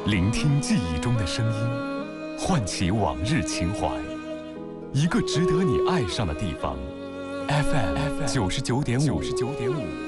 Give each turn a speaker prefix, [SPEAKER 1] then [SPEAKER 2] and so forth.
[SPEAKER 1] 聆听记忆中的声音，唤起往日情怀。一个值得你爱上的地方。FM 99.5